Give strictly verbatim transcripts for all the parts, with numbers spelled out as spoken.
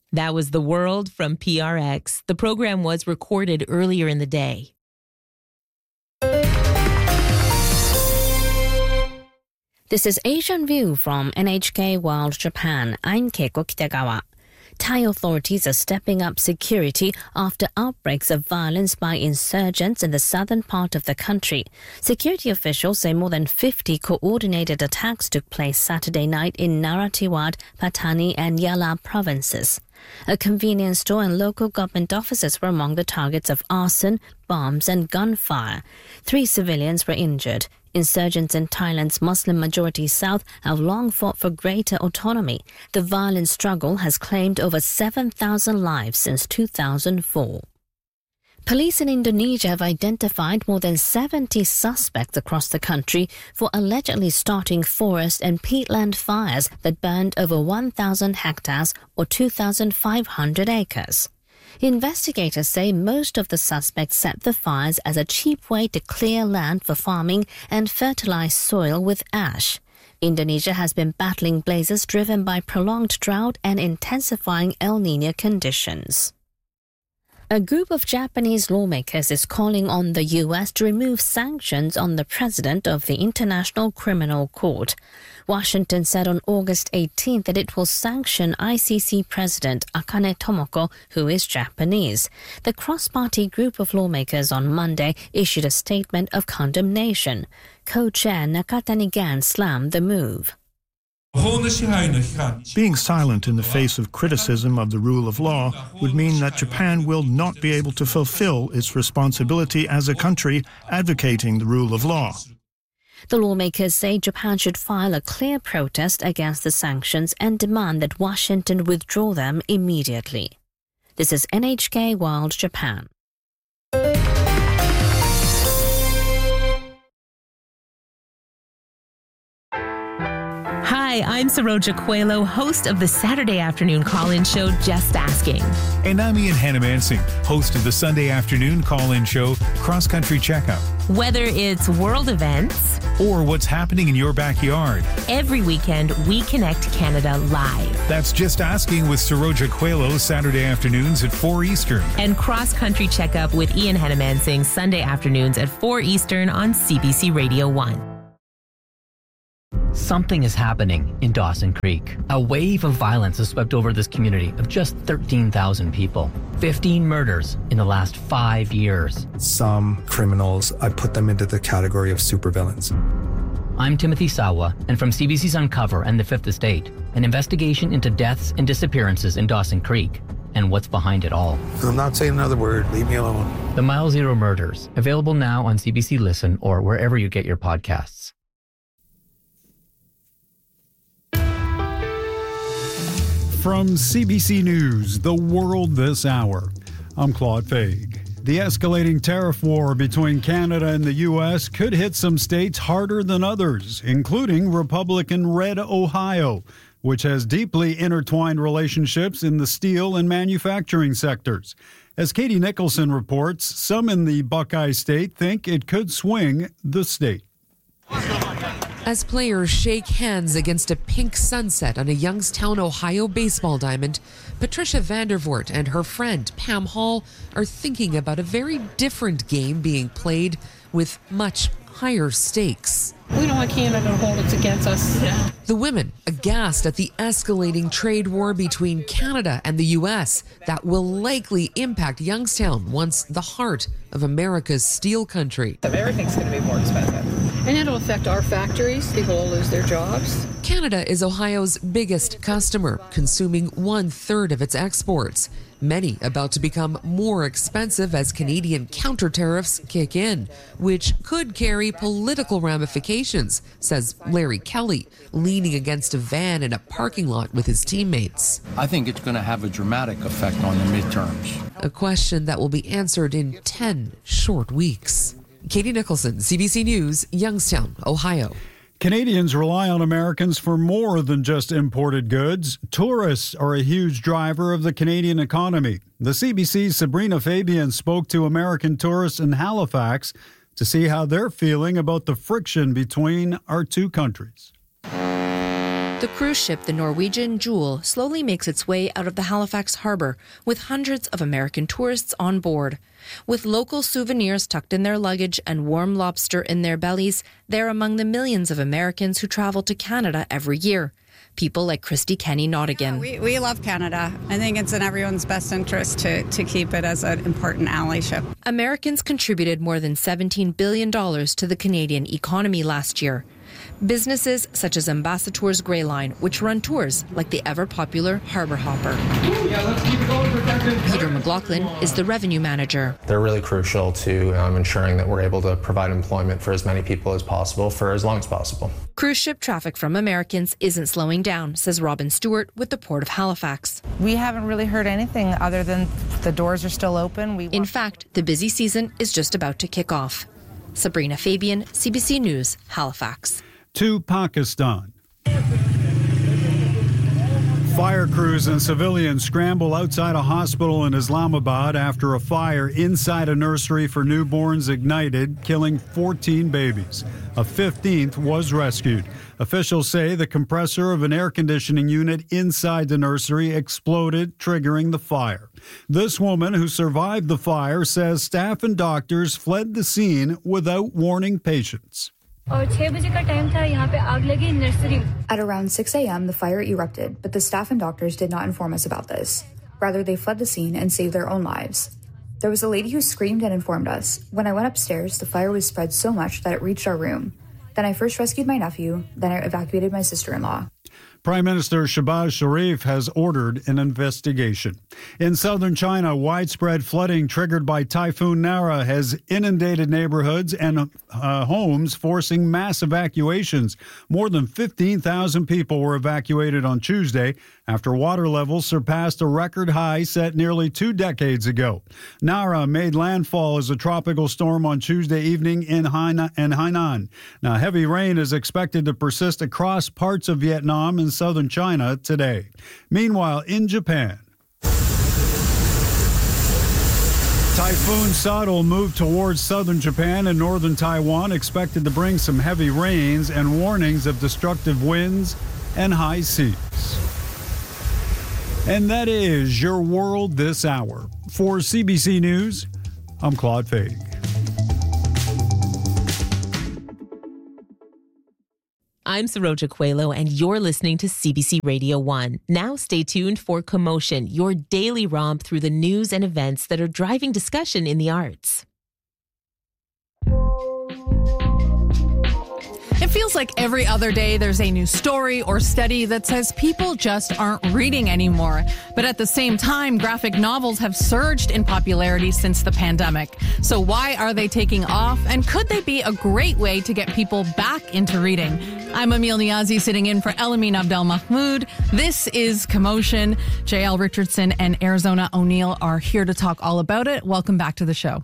That was The World from P R X. The program was recorded earlier in the day. This is Asian View from N H K World Japan. I'm Keiko Kitagawa. Thai authorities are stepping up security after outbreaks of violence by insurgents in the southern part of the country. Security officials say more than fifty coordinated attacks took place Saturday night in Narathiwat, Pattani and Yala provinces. A convenience store and local government offices were among the targets of arson, bombs and gunfire. Three civilians were injured. Insurgents in Thailand's Muslim-majority south have long fought for greater autonomy. The violent struggle has claimed over seven thousand lives since two thousand four. Police in Indonesia have identified more than seventy suspects across the country for allegedly starting forest and peatland fires that burned over one thousand hectares or two thousand five hundred acres. Investigators say most of the suspects set the fires as a cheap way to clear land for farming and fertilize soil with ash. Indonesia has been battling blazes driven by prolonged drought and intensifying El Niño conditions. A group of Japanese lawmakers is calling on the U S to remove sanctions on the president of the International Criminal Court. Washington said on August eighteenth that it will sanction I C C President Akane Tomoko, who is Japanese. The cross-party group of lawmakers on Monday issued a statement of condemnation. Co-chair Nakatani Gan slammed the move. Being silent in the face of criticism of the rule of law would mean that Japan will not be able to fulfill its responsibility as a country advocating the rule of law. The lawmakers say Japan should file a clear protest against the sanctions and demand that Washington withdraw them immediately. This is N H K World Japan. Hi, I'm Saroja Coelho, host of the Saturday afternoon call-in show, Just Asking. And I'm Ian Hannamansing, host of the Sunday afternoon call-in show, Cross Country Checkup. Whether it's world events or what's happening in your backyard, every weekend we connect Canada live. That's Just Asking with Saroja Coelho, Saturday afternoons at four Eastern. And Cross Country Checkup with Ian Hannamansing, Sunday afternoons at four Eastern on C B C Radio one. Something is happening in Dawson Creek. A wave of violence has swept over this community of just thirteen thousand people. fifteen murders in the last five years. Some criminals, I put them into the category of supervillains. I'm Timothy Sawa, and from C B C's Uncover and The Fifth Estate, an investigation into deaths and disappearances in Dawson Creek and what's behind it all. I'm not saying another word. Leave me alone. The Mile Zero Murders, available now on C B C Listen or wherever you get your podcasts. From C B C News, The World This Hour, I'm Claude Faig. The escalating tariff war between Canada and the U S could hit some states harder than others, including Republican-red Ohio, which has deeply intertwined relationships in the steel and manufacturing sectors. As Katie Nicholson reports, some in the Buckeye State think it could swing the state. As players shake hands against a pink sunset on a Youngstown, Ohio baseball diamond, Patricia Vandervoort and her friend Pam Hall are thinking about a very different game being played with much higher stakes. We don't want Canada to hold it against us. Yeah. The women aghast at the escalating trade war between Canada and the U S that will likely impact Youngstown, once the heart of America's steel country. Everything's going to be more expensive. And it'll affect our factories. People will lose their jobs. Canada is Ohio's biggest customer, consuming one-third of its exports. Many about to become more expensive as Canadian counter tariffs kick in, which could carry political ramifications, says Larry Kelly, leaning against a van in a parking lot with his teammates. I think it's going to have a dramatic effect on the midterms. A question that will be answered in ten short weeks. Katie Nicholson, C B C News, Youngstown, Ohio. Canadians rely on Americans for more than just imported goods. Tourists are a huge driver of the Canadian economy. The C B C's Sabrina Fabian spoke to American tourists in Halifax to see how they're feeling about the friction between our two countries. The cruise ship, the Norwegian Jewel, slowly makes its way out of the Halifax harbor with hundreds of American tourists on board. With local souvenirs tucked in their luggage and warm lobster in their bellies, they're among the millions of Americans who travel to Canada every year. People like Christy Kenny Nottigan. Yeah, we, we love Canada. I think it's in everyone's best interest to, to keep it as an important ally ship. Americans contributed more than seventeen billion dollars to the Canadian economy last year. Businesses such as Ambassador's Grey Line, which run tours like the ever-popular Harbor Hopper. Yeah, let's keep it going, protected. Peter McLaughlin is the revenue manager. They're really crucial to um, ensuring that we're able to provide employment for as many people as possible for as long as possible. Cruise ship traffic from Americans isn't slowing down, says Robin Stewart with the Port of Halifax. We haven't really heard anything other than the doors are still open. We In fact, the busy season is just about to kick off. Sabrina Fabian, C B C News, Halifax. To Pakistan. Fire crews and civilians scramble outside a hospital in Islamabad after a fire inside a nursery for newborns ignited, killing fourteen babies. A fifteenth was rescued. Officials say the compressor of an air conditioning unit inside the nursery exploded, triggering the fire. This woman who survived the fire says staff and doctors fled the scene without warning patients. At around six a.m., the fire erupted, but the staff and doctors did not inform us about this. Rather, they fled the scene and saved their own lives. There was a lady who screamed and informed us. When I went upstairs, the fire was spread so much that it reached our room. Then I first rescued my nephew, then I evacuated my sister-in-law. Prime Minister Shehbaz Sharif has ordered an investigation. In southern China, widespread flooding triggered by Typhoon Nara has inundated neighborhoods and uh, homes, forcing mass evacuations. More than fifteen thousand people were evacuated on Tuesday after water levels surpassed a record high set nearly two decades ago. Nara made landfall as a tropical storm on Tuesday evening in Hainan. Now, heavy rain is expected to persist across parts of Vietnam and southern China today. Meanwhile, in Japan, Typhoon Sadol moved towards southern Japan and northern Taiwan, expected to bring some heavy rains and warnings of destructive winds and high seas. And that is your world this hour. For C B C News, I'm Claude Fagg. I'm Saroja Coelho, and you're listening to C B C Radio one. Now stay tuned for Commotion, your daily romp through the news and events that are driving discussion in the arts. It feels like every other day there's a new story or study that says people just aren't reading anymore. But at the same time, graphic novels have surged in popularity since the pandemic. So why are they taking off? And could they be a great way to get people back into reading? I'm Emil Niazi, sitting in for Elamin Abdel Mahmoud. This is Commotion. J L Richardson and Arizona O'Neill are here to talk all about it. Welcome back to the show.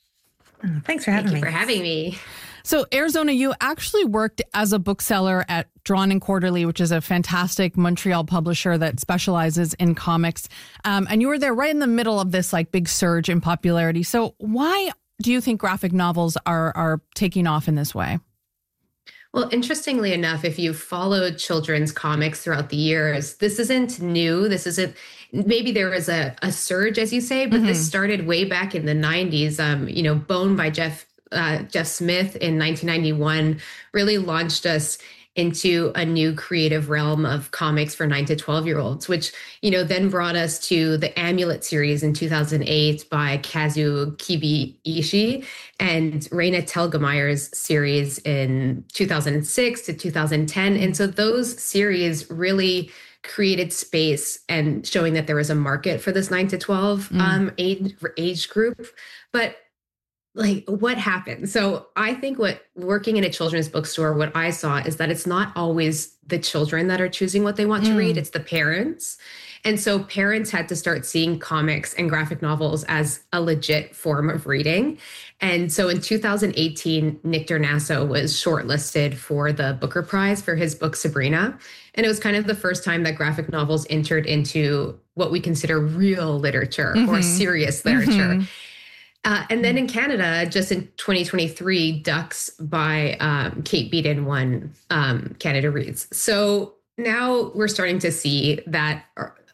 Thanks for having Thank me. you for having me. So, Arizona, you actually worked as a bookseller at Drawn and Quarterly, which is a fantastic Montreal publisher that specializes in comics. Um, and you were there right in the middle of this like big surge in popularity. So why do you think graphic novels are are taking off in this way? Well, interestingly enough, if you've followed children's comics throughout the years, this isn't new. This isn't, maybe there was a, a surge, as you say, but mm-hmm. this started way back in the nineties. Um, you know, Bone by Jeff Uh, Jeff Smith in nineteen ninety-one really launched us into a new creative realm of comics for nine to twelve year olds, which, you know, then brought us to the Amulet series in two thousand eight by Kazuo Kibiishi and Raina Telgemeier's series in two thousand six to two thousand ten. And so those series really created space and showing that there was a market for this nine to twelve mm. um, age, age group. But like, what happened? So I think what working in a children's bookstore, what I saw is that it's not always the children that are choosing what they want mm. to read. It's the parents. And so parents had to start seeing comics and graphic novels as a legit form of reading. And so in two thousand eighteen, Nick Dernasso was shortlisted for the Booker Prize for his book, Sabrina. And it was kind of the first time that graphic novels entered into what we consider real literature mm-hmm. or serious literature. Mm-hmm. Uh, and then in Canada, just in twenty twenty-three, Ducks by um, Kate Beaton won um, Canada Reads. So now we're starting to see that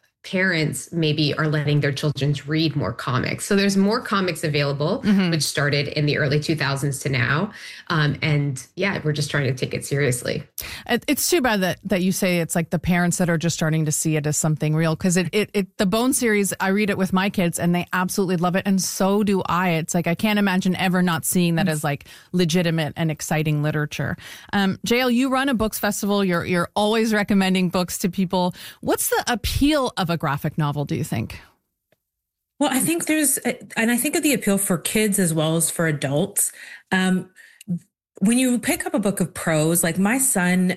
parents maybe are letting their children read more comics. So there's more comics available, mm-hmm. which started in the early two thousands to now. Um, and yeah, we're just trying to take it seriously. It's too bad that, that you say it's like the parents that are just starting to see it as something real. Because it, it, it, the Bone series, I read it with my kids and they absolutely love it. And so do I. It's like, I can't imagine ever not seeing that as like legitimate and exciting literature. Um, J L, you run a books festival. You're, you're always recommending books to people. What's the appeal of a graphic novel, do you think? Well, I think there's, and I think of the appeal for kids as well as for adults. Um, when you pick up a book of prose, like my son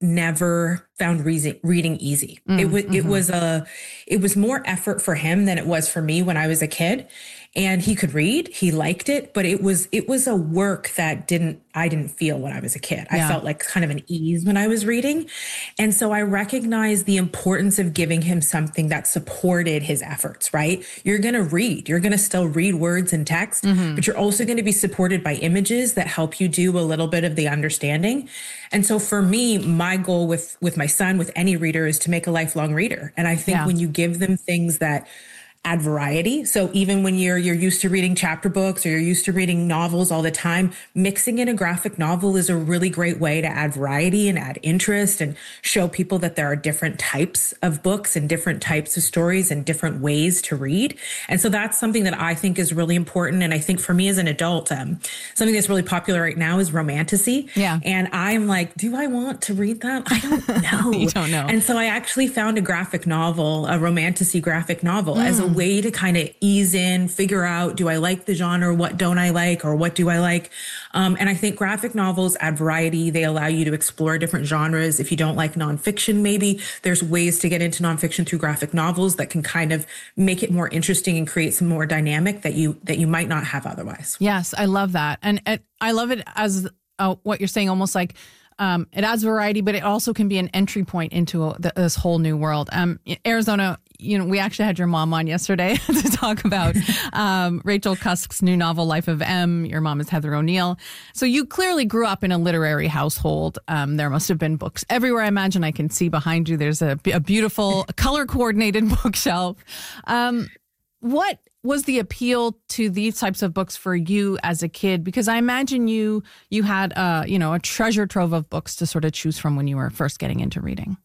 never found reason, reading easy. Mm, it was, mm-hmm. it was a, it was more effort for him than it was for me when I was a kid. And he could read, he liked it, but it was, it was a work that didn't, I didn't feel when I was a kid. Yeah. I felt like kind of an ease when I was reading. And so I recognized the importance of giving him something that supported his efforts, right? You're going to read, you're going to still read words and text, mm-hmm. but you're also going to be supported by images that help you do a little bit of the understanding. And so for me, my goal with, with my son, with any reader, is to make a lifelong reader. And I think yeah. when you give them things that add variety. So even when you're you're used to reading chapter books or you're used to reading novels all the time, mixing in a graphic novel is a really great way to add variety and add interest and show people that there are different types of books and different types of stories and different ways to read. And so that's something that I think is really important. And I think for me as an adult, um, something that's really popular right now is romantasy. Yeah. And I'm like, do I want to read that? I don't know. You don't know. And so I actually found a graphic novel, a romantasy graphic novel, mm. as a way to kind of ease in, figure out, do I like the genre? What don't I like? Or what do I like? Um, and I think graphic novels add variety. They allow you to explore different genres. If you don't like nonfiction, maybe there's ways to get into nonfiction through graphic novels that can kind of make it more interesting and create some more dynamic that you, that you might not have otherwise. Yes, I love that. And it, I love it as uh, what you're saying, almost like Um, it adds variety, but it also can be an entry point into a, this whole new world. Um, Arizona, you know, we actually had your mom on yesterday to talk about um, Rachel Cusk's new novel, Life of M. Your mom is Heather O'Neill. So you clearly grew up in a literary household. Um, there must have been books everywhere. I imagine I can see behind you. There's a, a beautiful color coordinated bookshelf. Um, what was the appeal to these types of books for you as a kid? Because I imagine you you had uh, you know, a treasure trove of books to sort of choose from when you were first getting into reading.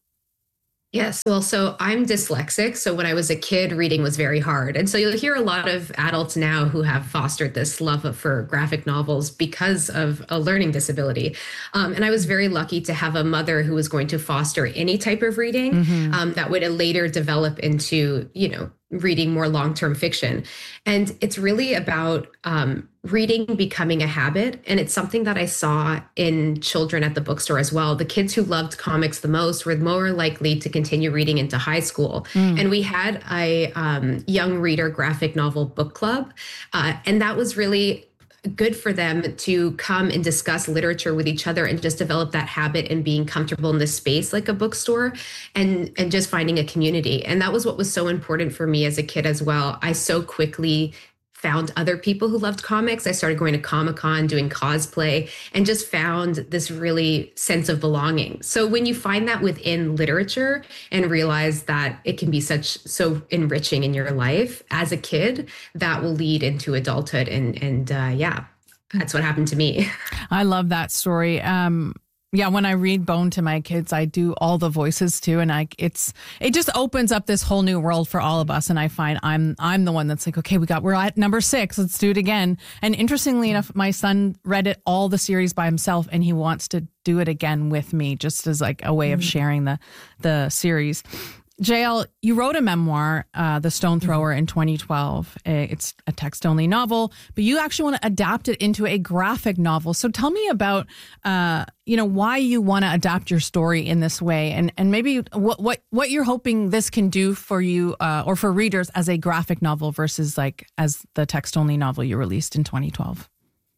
Yes. Well, so I'm dyslexic. So when I was a kid, reading was very hard. And so you'll hear a lot of adults now who have fostered this love for graphic novels because of a learning disability. Um, and I was very lucky to have a mother who was going to foster any type of reading mm-hmm. um, that would later develop into, you know, reading more long-term fiction. And it's really about um, reading becoming a habit. And it's something that I saw in children at the bookstore as well. The kids who loved comics the most were more likely to continue reading into high school. Mm. And we had a um, young reader graphic novel book club. Uh, and that was really good for them to come and discuss literature with each other and just develop that habit and being comfortable in this space like a bookstore and and just finding a community. And that was what was so important for me as a kid as well. I so quickly found other people who loved comics. I started going to Comic-Con, doing cosplay, and just found this really sense of belonging. So when you find that within literature and realize that it can be such so enriching in your life as a kid, that will lead into adulthood. And and uh, yeah, that's what happened to me. I love that story. Um, Yeah, when I read Bone to my kids, I do all the voices too, and I it's it just opens up this whole new world for all of us. And I find I'm I'm the one that's like, okay, we got we're at number six, let's do it again. And interestingly enough, my son read it all the series by himself, and he wants to do it again with me, just as like a way of sharing the the series. J L, you wrote a memoir, uh, The Stone Thrower, in twenty twelve. It's a text-only novel, but you actually want to adapt it into a graphic novel. So tell me about, uh, you know, why you want to adapt your story in this way, and and maybe what what what you're hoping this can do for you uh, or for readers as a graphic novel versus like as the text-only novel you released in twenty twelve.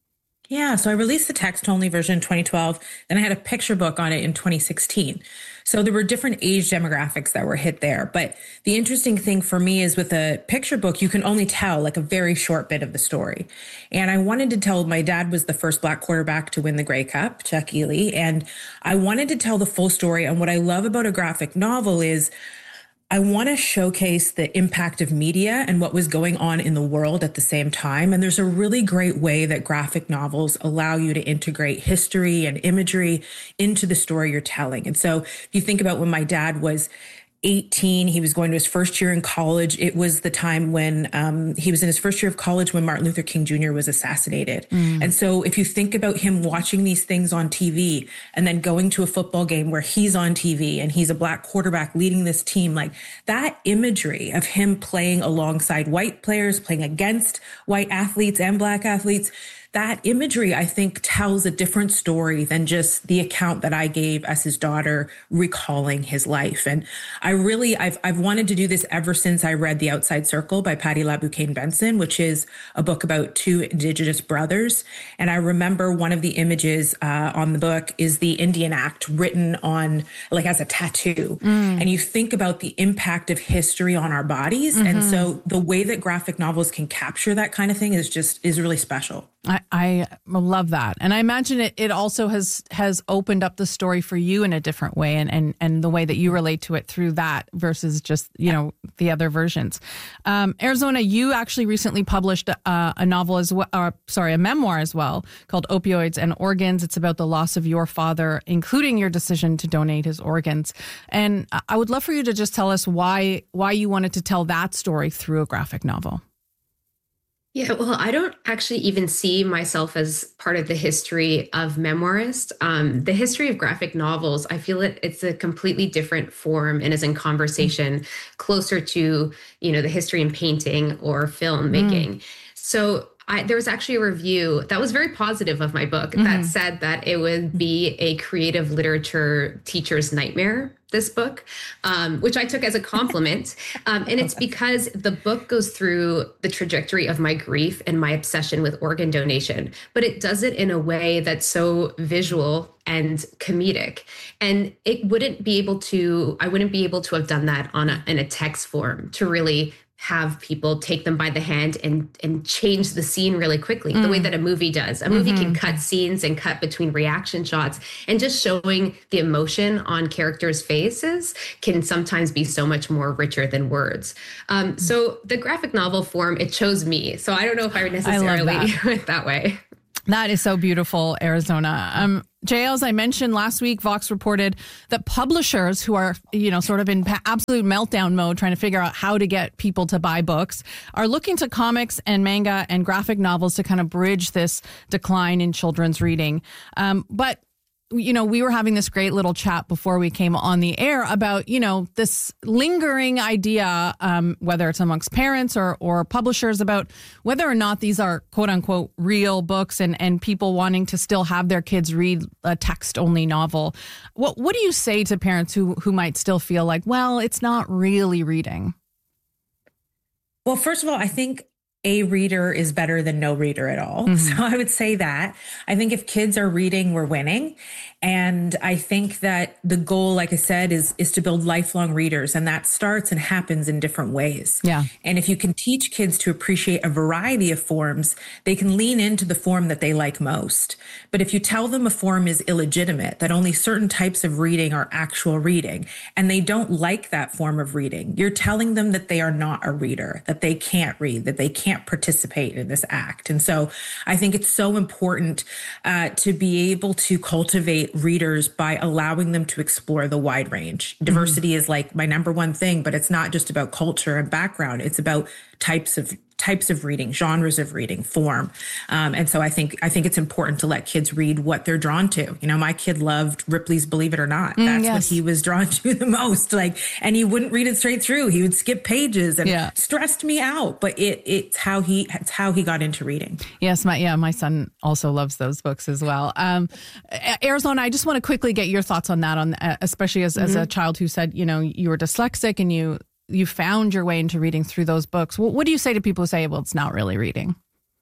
Yeah, so I released the text-only version in twenty twelve, then I had a picture book on it in twenty sixteen. So there were different age demographics that were hit there. But the interesting thing for me is with a picture book, you can only tell like a very short bit of the story. And I wanted to tell, my dad was the first Black quarterback to win the Grey Cup, Chuck Ely, and I wanted to tell the full story. And what I love about a graphic novel is I want to showcase the impact of media and what was going on in the world at the same time. And there's a really great way that graphic novels allow you to integrate history and imagery into the story you're telling. And so if you think about when my dad was eighteen, he was going to his first year in college. It was the time when um, he was in his first year of college when Martin Luther King Junior was assassinated. Mm. And so if you think about him watching these things on T V and then going to a football game where he's on T V and he's a Black quarterback leading this team, like that imagery of him playing alongside white players, playing against white athletes and Black athletes, that imagery, I think, tells a different story than just the account that I gave as his daughter recalling his life. And I really, I've I've wanted to do this ever since I read The Outside Circle by Patti LaBoucane Benson, which is a book about two Indigenous brothers. And I remember one of the images uh, on the book is the Indian Act written on, like as a tattoo. Mm. And you think about the impact of history on our bodies. Mm-hmm. And so the way that graphic novels can capture that kind of thing is just, is really special. I, I love that. And I imagine it, it also has has opened up the story for you in a different way and, and, and the way that you relate to it through that versus just, you know, the other versions. Um, Arizona, you actually recently published uh, a novel as well, or, sorry, a memoir as well called Opioids and Organs. It's about the loss of your father, including your decision to donate his organs. And I would love for you to just tell us why why you wanted to tell that story through a graphic novel. Yeah, well, I don't actually even see myself as part of the history of memoirist. Um, the history of graphic novels, I feel it, it's a completely different form and is in conversation closer to, you know, the history in painting or filmmaking. Mm. So I, there was actually a review that was very positive of my book mm-hmm. that said that it would be a creative literature teacher's nightmare, this book, um, which I took as a compliment. Um, and it's because the book goes through the trajectory of my grief and my obsession with organ donation, but it does it in a way that's so visual and comedic. And it wouldn't be able to, I wouldn't be able to have done that on a, in a text form to really have people take them by the hand and and change the scene really quickly, mm. the way that a movie does. A movie mm-hmm. can cut scenes and cut between reaction shots, and just showing the emotion on characters' faces can sometimes be so much more richer than words. Um, mm. So the graphic novel form, it chose me. So I don't know if I necessarily I went that way. That is so beautiful, Arizona. Um, J L, as I mentioned last week, Vox reported that publishers who are, you know, sort of in absolute meltdown mode, trying to figure out how to get people to buy books, are looking to comics and manga and graphic novels to kind of bridge this decline in children's reading. Um, but you know, we were having this great little chat before we came on the air about, you know, this lingering idea, um, whether it's amongst parents or, or publishers, about whether or not these are quote unquote real books, and, and people wanting to still have their kids read a text only novel. What, what do you say to parents who, who might still feel like, well, it's not really reading? Well, first of all, I think a reader is better than no reader at all. Mm-hmm. So I would say that. I think if kids are reading, we're winning. And I think that the goal, like I said, is is to build lifelong readers. And that starts and happens in different ways. Yeah. And if you can teach kids to appreciate a variety of forms, they can lean into the form that they like most. But if you tell them a form is illegitimate, that only certain types of reading are actual reading, and they don't like that form of reading, you're telling them that they are not a reader, that they can't read, that they can't participate in this act. And so I think it's so important uh, to be able to cultivate readers by allowing them to explore the wide range. Diversity mm-hmm. is like my number one thing, but it's not just about culture and background. It's about types of types of reading, genres of reading, form. Um, and so I think I think it's important to let kids read what they're drawn to. You know, my kid loved Ripley's Believe It or Not. That's mm, yes. what he was drawn to the most. Like, and he wouldn't read it straight through. He would skip pages, and yeah. stressed me out. But it it's how he it's how he got into reading. Yes, my yeah, my son also loves those books as well. Um, Arizona, I just want to quickly get your thoughts on that, on especially as, mm-hmm. as a child who said, you know, you were dyslexic and you you found your way into reading through those books. What, what do you say to people who say, well, it's not really reading?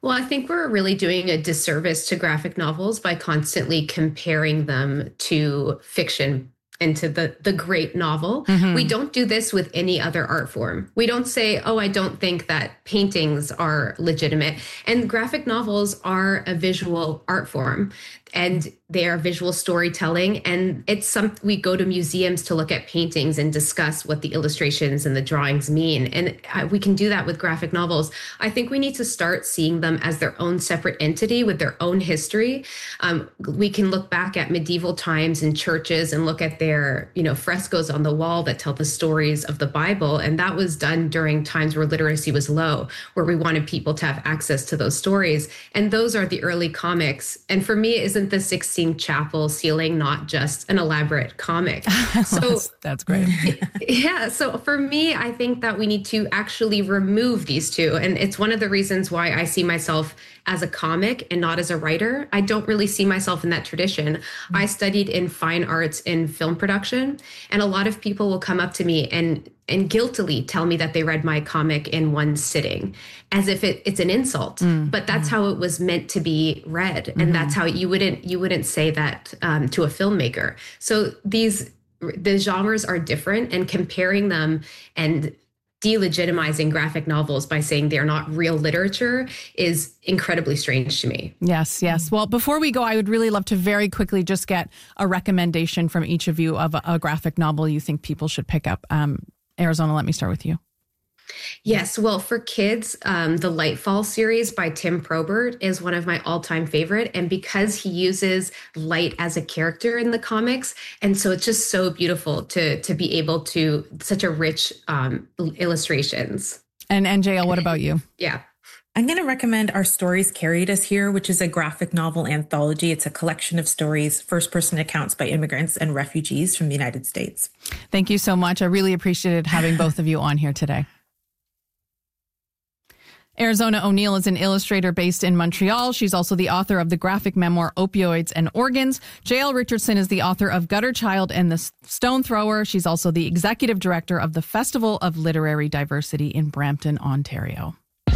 Well, I think we're really doing a disservice to graphic novels by constantly comparing them to fiction and to the, the great novel. Mm-hmm. We don't do this with any other art form. We don't say, oh, I don't think that paintings are legitimate. And graphic novels are a visual art form. And they are visual storytelling. And it's some, we go to museums to look at paintings and discuss what the illustrations and the drawings mean. And we can do that with graphic novels. I think we need to start seeing them as their own separate entity with their own history. Um, we can look back at medieval times in churches and look at their, you know, frescoes on the wall that tell the stories of the Bible. And that was done during times where literacy was low, where we wanted people to have access to those stories. And those are the early comics. And for me, isn't the Sixtine Chapel ceiling not just an elaborate comic? So that's, that's great. Yeah. So for me, I think that we need to actually remove these two. And it's one of the reasons why I see myself as a comic and not as a writer. I don't really see myself in that tradition. Mm-hmm. I studied in fine arts in film production, and a lot of people will come up to me and and guiltily tell me that they read my comic in one sitting, as if it, it's an insult. Mm-hmm. But that's how it was meant to be read, and mm-hmm. that's how you wouldn't you wouldn't say that um, to a filmmaker. So these the genres are different, and comparing them and delegitimizing graphic novels by saying they're not real literature is incredibly strange to me. Yes, yes. Well, before we go, I would really love to very quickly just get a recommendation from each of you of a, a graphic novel you think people should pick up. Um, Arizona, let me start with you. Yes. Well, for kids, um, the Lightfall series by Tim Probert is one of my all-time favorite. And because he uses light as a character in the comics, and so it's just so beautiful to to be able to, such a rich um, illustrations. And, and J L, what about you? Yeah. I'm going to recommend Our Stories Carried Us Here, which is a graphic novel anthology. It's a collection of stories, first-person accounts by immigrants and refugees from the United States. Thank you so much. I really appreciated having both of you on here today. Arizona O'Neill is an illustrator based in Montreal. She's also the author of the graphic memoir Opioids and Organs. J L Richardson is the author of Gutter Child and the Stone Thrower. She's also the executive director of the Festival of Literary Diversity in Brampton, Ontario.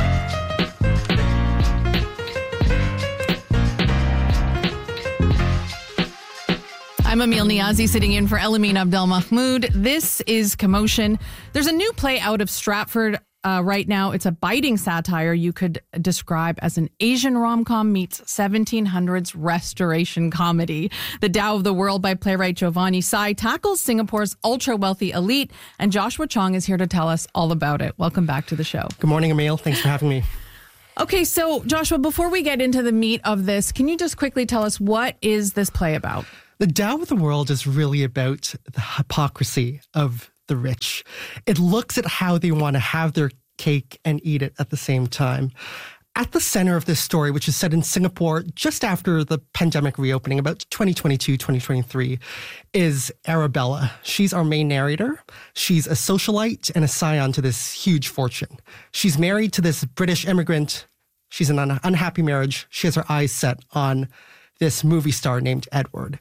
I'm Emil Niazi, sitting in for Elamine Abdel-Mahmoud. This is Commotion. There's a new play out of Stratford Uh, right now. It's a biting satire you could describe as an Asian rom-com meets seventeen hundreds restoration comedy. The Tao of the World by playwright Giovanni Tsai tackles Singapore's ultra-wealthy elite, and Joshua Chong is here to tell us all about it. Welcome back to the show. Good morning, Emil. Thanks for having me. Okay, so Joshua, before we get into the meat of this, can you just quickly tell us what is this play about? The Tao of the World is really about the hypocrisy of the rich. It looks at how they want to have their cake and eat it at the same time. At the center of this story, which is set in Singapore just after the pandemic reopening, about twenty twenty-two, twenty twenty-three, is Arabella. She's our main narrator. She's a socialite and a scion to this huge fortune. She's married to this British immigrant. She's in an unhappy marriage. She has her eyes set on this movie star named Edward.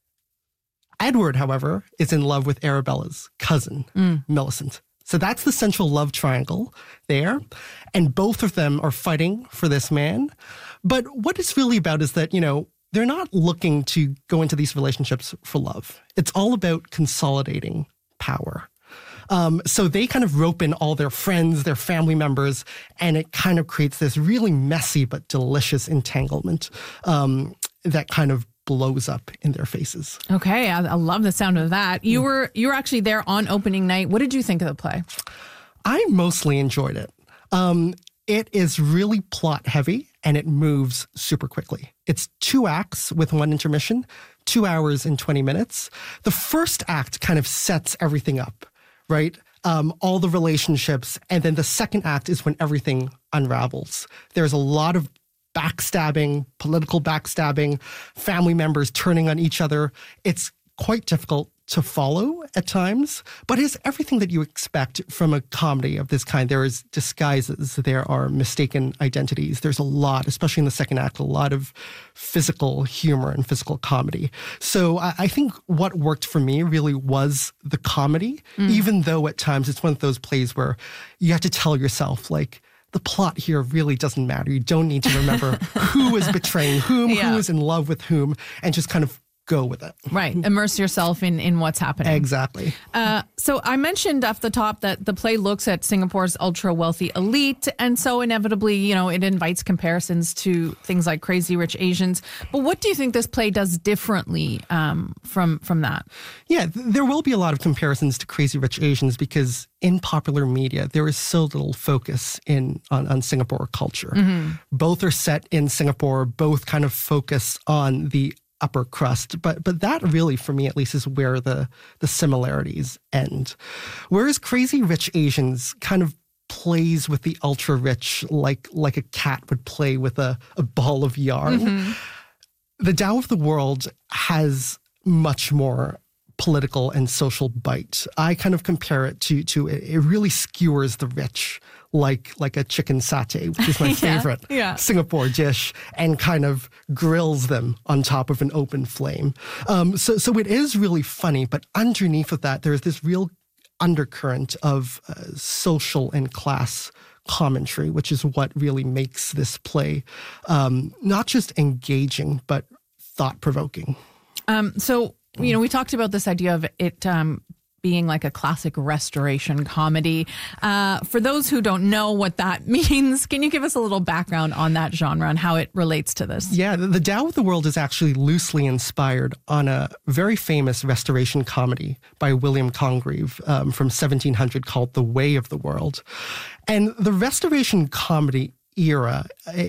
Edward, however, is in love with Arabella's cousin, mm. Millicent. So that's the central love triangle there. And both of them are fighting for this man. But what it's really about is that, you know, they're not looking to go into these relationships for love. It's all about consolidating power. Um, so they kind of rope in all their friends, their family members, and it kind of creates this really messy but delicious entanglement um, that kind of blows up in their faces. Okay, I, I love the sound of that. You were you were actually there on opening night. What did you think of the play? I mostly enjoyed it. Um, it is really plot heavy and it moves super quickly. It's two acts with one intermission, two hours and twenty minutes. The first act kind of sets everything up, right? Um, all the relationships. And then the second act is when everything unravels. There's a lot of backstabbing, political backstabbing, family members turning on each other. It's quite difficult to follow at times, but it's everything that you expect from a comedy of this kind. There is disguises, there are mistaken identities. There's a lot, especially in the second act, a lot of physical humor and physical comedy. So I, I think what worked for me really was the comedy, mm. even though at times it's one of those plays where you have to tell yourself, like, the plot here really doesn't matter. You don't need to remember who is betraying whom, yeah. who is in love with whom, and just kind of go with it. Right. Immerse yourself in, in what's happening. Exactly. Uh, so I mentioned off the top that the play looks at Singapore's ultra-wealthy elite, and so inevitably, you know, it invites comparisons to things like Crazy Rich Asians. But what do you think this play does differently um, from, from that? Yeah, th- there will be a lot of comparisons to Crazy Rich Asians because in popular media, there is so little focus in on, on Singapore culture. Mm-hmm. Both are set in Singapore, both kind of focus on the upper crust, but but that really, for me at least, is where the the similarities end. Whereas Crazy Rich Asians kind of plays with the ultra rich like like a cat would play with a, a ball of yarn. Mm-hmm. The Tao of the World has much more political and social bite. I kind of compare it to to it really skewers the rich like like a chicken satay, which is my yeah, favorite yeah. Singapore dish, and kind of grills them on top of an open flame. Um, so so it is really funny, but underneath of that, there's this real undercurrent of uh, social and class commentary, which is what really makes this play um, not just engaging, but thought-provoking. Um, so, you know, we talked about this idea of it um, being like a classic restoration comedy. Uh, for those who don't know what that means, can you give us a little background on that genre and how it relates to this? Yeah, the, the Tao of the World is actually loosely inspired on a very famous restoration comedy by William Congreve um, from seventeen hundred called The Way of the World. And the restoration comedy era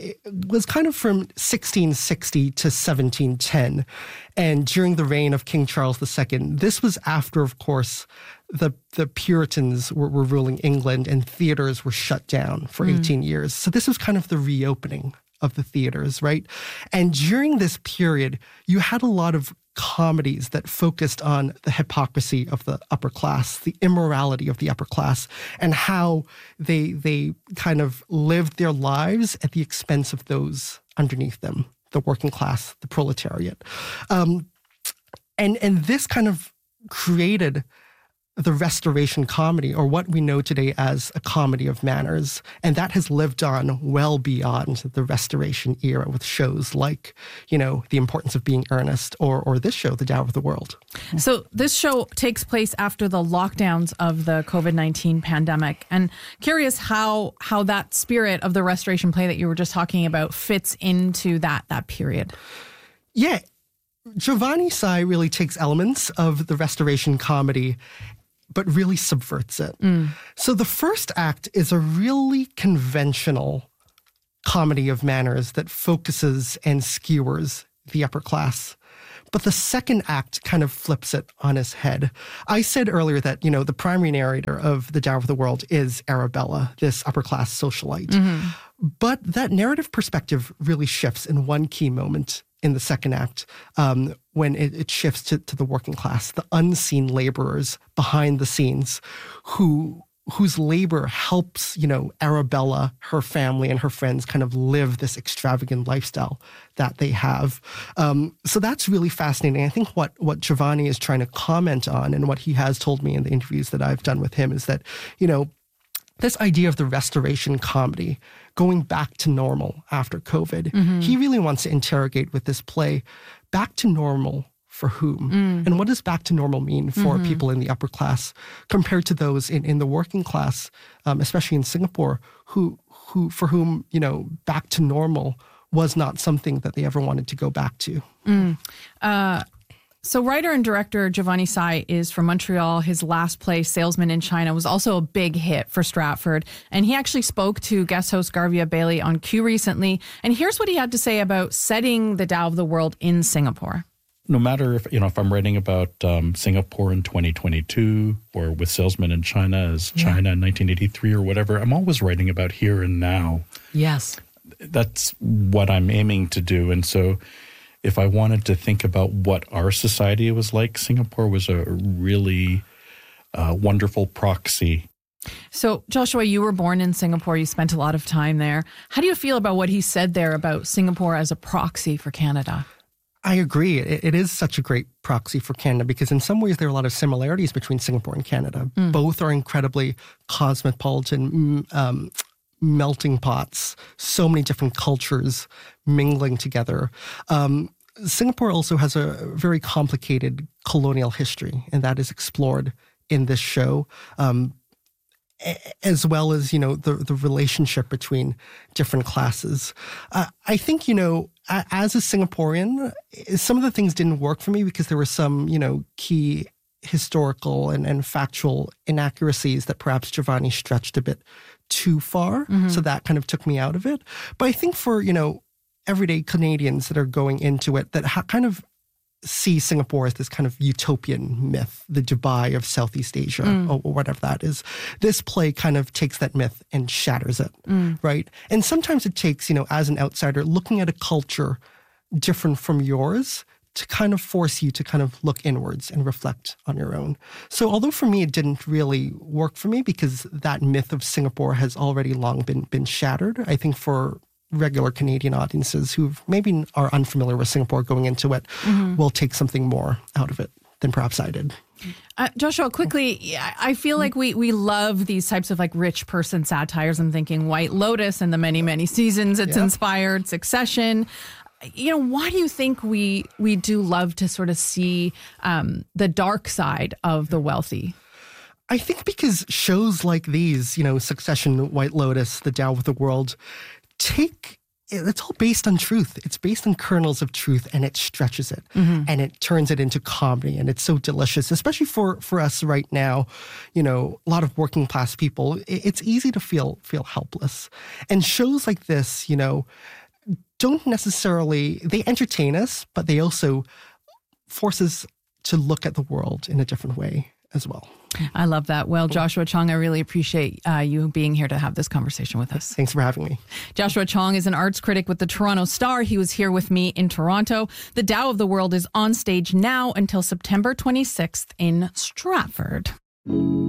was kind of from sixteen sixty to seventeen ten. And during the reign of King Charles the Second, this was after, of course, the the Puritans were, were ruling England and theaters were shut down for mm. eighteen years. So this was kind of the reopening of the theaters, right? And during this period, you had a lot of comedies that focused on the hypocrisy of the upper class, the immorality of the upper class, and how they they kind of lived their lives at the expense of those underneath them, the working class, the proletariat. Um, and and this kind of created the restoration comedy, or what we know today as a comedy of manners. And that has lived on well beyond the restoration era with shows like, you know, The Importance of Being Earnest, or or this show, The Tao of the World. So this show takes place after the lockdowns of the covid nineteen pandemic. And curious how how that spirit of the restoration play that you were just talking about fits into that that period. Yeah. Giovanni Tsai really takes elements of the restoration comedy but really subverts it. Mm. So the first act is a really conventional comedy of manners that focuses and skewers the upper class. But the second act kind of flips it on its head. I said earlier that, you know, the primary narrator of The Tao of the World is Arabella, this upper class socialite. Mm-hmm. But that narrative perspective really shifts in one key moment in the second act, um, when it, it shifts to, to the working class, the unseen laborers behind the scenes who whose labor helps, you know, Arabella, her family, and her friends kind of live this extravagant lifestyle that they have. Um, so that's really fascinating. I think what, what Giovanni is trying to comment on, and what he has told me in the interviews that I've done with him, is that, you know, this idea of the restoration comedy, going back to normal after COVID, mm-hmm. he really wants to interrogate with this play, back to normal for whom? Mm. And what does back to normal mean for mm-hmm. people in the upper class compared to those in, in the working class, um, especially in Singapore, who who for whom, you know, back to normal was not something that they ever wanted to go back to. Mm. Uh So writer and director Giovanni Tsai is from Montreal. His last play, Salesman in China, was also a big hit for Stratford. And he actually spoke to guest host Garvia Bailey on Q recently. And here's what he had to say about setting the Tao of the World in Singapore. No matter if, you know, if I'm writing about um, Singapore in twenty twenty-two or with Salesman in China as China yeah. in nineteen eighty-three or whatever, I'm always writing about here and now. Yes. That's what I'm aiming to do. And so if I wanted to think about what our society was like, Singapore was a really uh, wonderful proxy. So, Joshua, you were born in Singapore. You spent a lot of time there. How do you feel about what he said there about Singapore as a proxy for Canada? I agree. It, it is such a great proxy for Canada because in some ways there are a lot of similarities between Singapore and Canada. Mm. Both are incredibly cosmopolitan, um, melting pots, so many different cultures mingling together. Um, Singapore also has a very complicated colonial history, and that is explored in this show, um, as well as, you know, the, the relationship between different classes. Uh, I think, you know, as a Singaporean, some of the things didn't work for me because there were some, you know, key historical and, and factual inaccuracies that perhaps Giovanni stretched a bit too far. Mm-hmm. So that kind of took me out of it. But I think for, you know, everyday Canadians that are going into it, that ha- kind of see Singapore as this kind of utopian myth, the Dubai of Southeast Asia, mm. or, or whatever that is. This play kind of takes that myth and shatters it, mm. right? And sometimes it takes, you know, as an outsider, looking at a culture different from yours to kind of force you to kind of look inwards and reflect on your own. So although for me it didn't really work for me because that myth of Singapore has already long been been shattered, I think for regular Canadian audiences who maybe are unfamiliar with Singapore going into it mm-hmm. will take something more out of it than perhaps I did. Uh, Joshua, quickly, I feel like we we love these types of like rich person satires. I'm thinking White Lotus and the many, many seasons it's yeah. inspired, Succession. You know, why do you think we we do love to sort of see um, the dark side of the wealthy? I think because shows like these, you know, Succession, White Lotus, The Dow of the World, take, it's all based on truth. It's based on kernels of truth, and it stretches it mm-hmm. and it turns it into comedy, and it's so delicious, especially for, for us right now, you know, a lot of working class people. It's easy to feel feel helpless. And shows like this, you know, don't necessarily, they entertain us, but they also force us to look at the world in a different way as well. I love that. Well, Joshua Chong, I really appreciate uh, you being here to have this conversation with us. Thanks for having me. Joshua Chong is an arts critic with the Toronto Star. He was here with me in Toronto. The Dow of the World is on stage now until September twenty-sixth in Stratford.